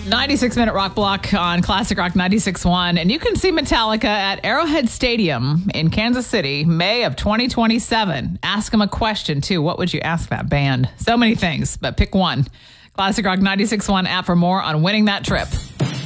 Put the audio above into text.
96-minute rock block on Classic Rock 96.1. And you can see Metallica at Arrowhead Stadium in Kansas City, May of 2027. Ask them a question, too. What would you ask that band? So many things, but pick one. Classic Rock 96.1 app for more on winning that trip.